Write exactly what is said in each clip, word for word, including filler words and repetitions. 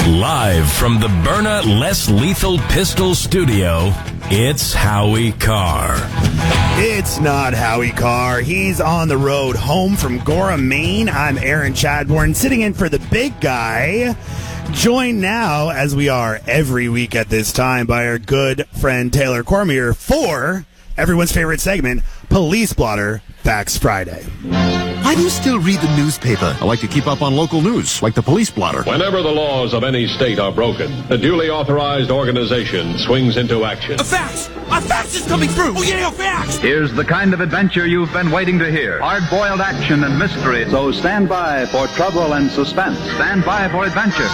Live from the Byrna Less Lethal Pistol Studio, it's Howie Carr. It's not Howie Carr. He's on the road home from Gorham, Maine. I'm Aaron Chadbourne, sitting in for the big guy. Joined now, as we are every week at this time, by our good friend Taylor Cormier for everyone's favorite segment, Police Blotter Facts Friday. Why do you still read the newspaper? I like to keep up on local news, like the Police Blotter. Whenever the laws of any state are broken, a duly authorized organization swings into action. A fax! A fax is coming through! Oh, yeah, a fax! Here's the kind of adventure you've been waiting to hear. Hard-boiled action and mystery. So stand by for trouble and suspense. Stand by for adventure.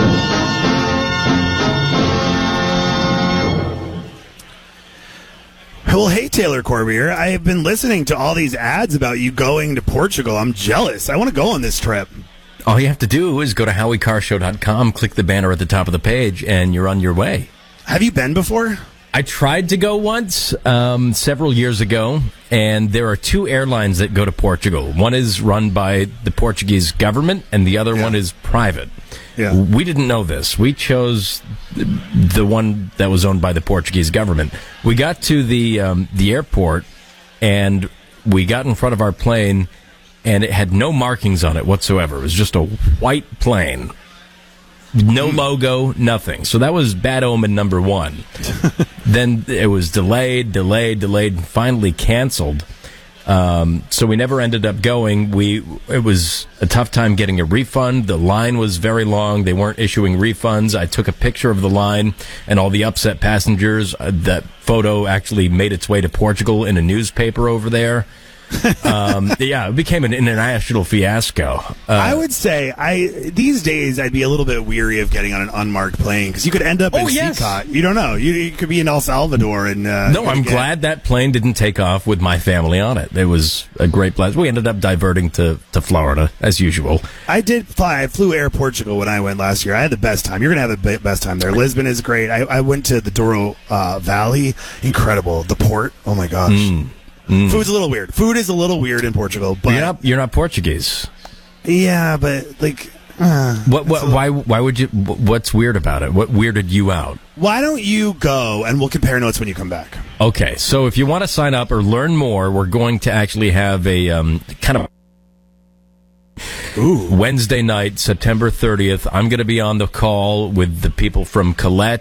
Well, hey, Taylor Cormier, I have been listening to all these ads about you going to Portugal. I'm jealous. I want to go on this trip. All you have to do is go to howie carr show dot com, click the banner at the top of the page, and you're on your way. Have you been before? I tried to go once, um, several years ago, and there are two airlines that go to Portugal. One is run by the Portuguese government, and the other Yeah. one is private. Yeah. We didn't know this. We chose the one that was owned by the Portuguese government. We got to the um, the airport, and we got in front of our plane, and it had no markings on it whatsoever. It was just a white plane. No logo, nothing. So that was bad omen number one. Then it was delayed, delayed, delayed, and finally canceled. Um, so we never ended up going. We it was a tough time getting a refund. The line was very long. They weren't issuing refunds. I took a picture of the line and all the upset passengers. Uh, that photo actually made its way to Portugal in a newspaper over there. um, yeah, it became an international fiasco. Uh, I would say I these days I'd be a little bit weary of getting on an unmarked plane because you could end up in Oh, yes. Seacot. You don't know. You, you could be in El Salvador. and uh, No, I'm get- glad that plane didn't take off with my family on it. It was a great blast. We ended up diverting to, to Florida, as usual. I did fly. I flew Air Portugal when I went last year. I had the best time. You're going to have the be- best time there. Lisbon is great. I, I went to the Douro uh, Valley. Incredible. The port. Oh, my gosh. Mm. Mm. Food's a little weird. Food is a little weird in Portugal. But You're not, you're not Portuguese. Yeah, but, like... Uh, What? What? Why? Why would you? What's weird about it? What weirded you out? Why don't you go and we'll compare notes when you come back? Okay, so if you want to sign up or learn more, we're going to actually have a um, kind of Ooh. Wednesday night, September thirtieth. I'm going to be on the call with the people from Colette